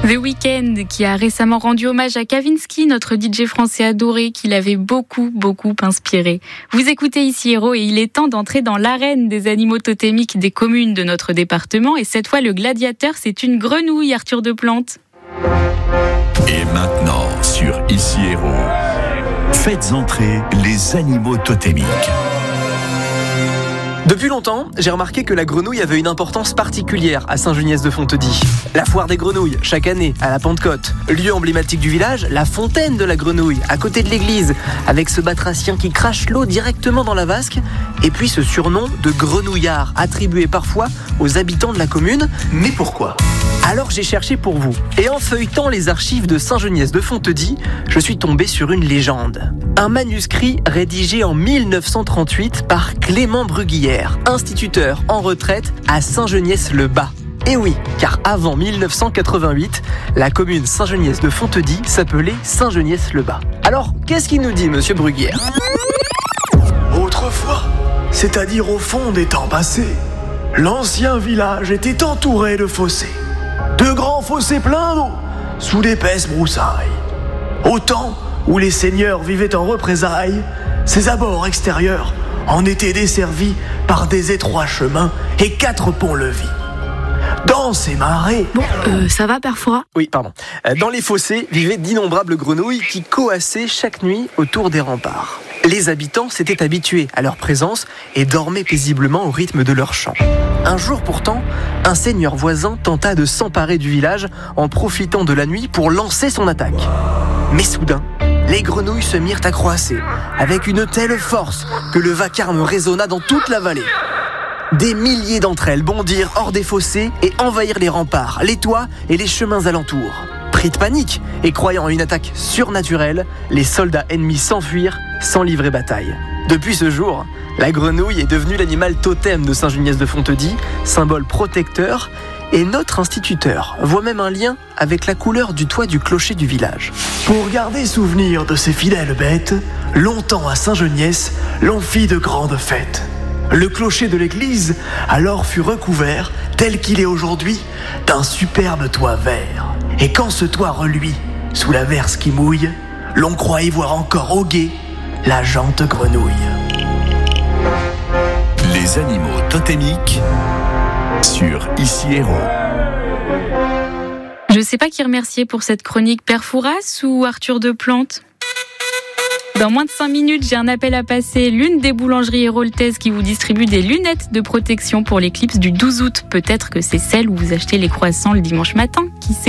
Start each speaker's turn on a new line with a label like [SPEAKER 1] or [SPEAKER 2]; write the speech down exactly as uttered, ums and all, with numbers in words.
[SPEAKER 1] The Weeknd qui a récemment rendu hommage à Kavinsky, notre D J français adoré, qui l'avait beaucoup, beaucoup inspiré. Vous écoutez ici Héros et il est temps d'entrer dans l'arène des animaux totémiques des communes de notre département. Et cette fois, le gladiateur, c'est une grenouille, Arthur Deplante.
[SPEAKER 2] Et maintenant, sur Ici Héros, faites entrer les animaux totémiques.
[SPEAKER 3] Depuis longtemps, j'ai remarqué que la grenouille avait une importance particulière à Saint-Geniès-de-Fontedy. La foire des grenouilles, chaque année, à la Pentecôte. Lieu emblématique du village, la fontaine de la grenouille, à côté de l'église, avec ce batracien qui crache l'eau directement dans la vasque, et puis ce surnom de grenouillard, attribué parfois aux habitants de la commune. Mais pourquoi ? Alors j'ai cherché pour vous, et en feuilletant les archives de Saint-Geniès-de-Fontedy, je suis tombé sur une légende. Un manuscrit rédigé en mille neuf cent trente-huit par Clément Bruguière, instituteur en retraite à Saint-Geniès-le-Bas. Et oui, car avant mille neuf cent quatre-vingt-huit, la commune Saint-Geniès-de-Fontedy s'appelait Saint-Geniès-le-Bas. Alors, qu'est-ce qu'il nous dit, monsieur Bruguière ?
[SPEAKER 4] Autrefois, c'est-à-dire au fond des temps passés, l'ancien village était entouré de fossés. De grands fossés pleins d'eau, sous d'épaisses broussailles. Au temps où les seigneurs vivaient en représailles, ces abords extérieurs en étaient desservis par des étroits chemins et quatre ponts-levis. Dans ces marais...
[SPEAKER 5] Bon, euh, ça va, Père Fouras ?
[SPEAKER 3] Oui, pardon. Dans les fossés vivaient d'innombrables grenouilles qui coassaient chaque nuit autour des remparts. Les habitants s'étaient habitués à leur présence et dormaient paisiblement au rythme de leur chant. Un jour pourtant, un seigneur voisin tenta de s'emparer du village en profitant de la nuit pour lancer son attaque. Mais soudain, les grenouilles se mirent à croasser avec une telle force que le vacarme résonna dans toute la vallée. Des milliers d'entre elles bondirent hors des fossés et envahirent les remparts, les toits et les chemins alentours. Pris de panique et croyant à une attaque surnaturelle, les soldats ennemis s'enfuirent sans livrer bataille. Depuis ce jour, la grenouille est devenue l'animal totem de Saint-Geniès-de-Fontedy, symbole protecteur, et notre instituteur voit même un lien avec la couleur du toit du clocher du village.
[SPEAKER 4] Pour garder souvenir de ces fidèles bêtes, longtemps à Saint-Geniès, l'on fit de grandes fêtes. Le clocher de l'église alors fut recouvert, tel qu'il est aujourd'hui, d'un superbe toit vert. Et quand ce toit reluit sous la verse qui mouille, l'on croit y voir encore au guet la jante grenouille.
[SPEAKER 2] Les animaux totémiques sur Ici Héros.
[SPEAKER 1] Je sais pas qui remercier pour cette chronique, Père Fouras ou Arthur Deplante ? Dans moins de cinq minutes, j'ai un appel à passer. L'une des boulangeries héroltaises qui vous distribue des lunettes de protection pour l'éclipse du douze août. Peut-être que c'est celle où vous achetez les croissants le dimanche matin, qui sait ?